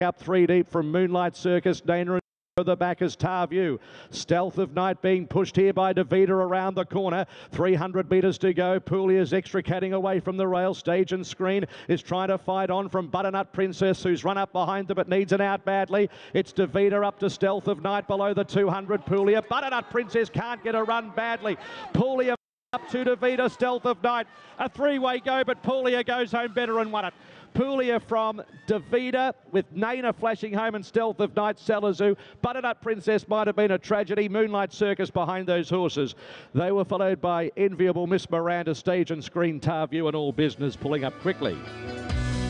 Up 3 deep from Moonlight Circus, Dana. The back is Tarview. Stealth of Night being pushed here by Davida around the corner. 300 metres to go. Pooley is extricating away from the rail. Stage and Screen is trying to fight on from Butternut Princess, who's run up behind them but needs an out badly. It's Davida up to Stealth of Night below the 200. Pooley. Butternut Princess can't get a run badly. Pooley up to Davida, Stealth of Night. A three-way go, but Puglia goes home better and won it. Puglia from Davida with Nana flashing home and Stealth of Night, Salazoo. Butternut Princess might have been a tragedy. Moonlight Circus behind those horses. They were followed by Enviable Miss Miranda, Stage and Screen, Tarview and All Business pulling up quickly.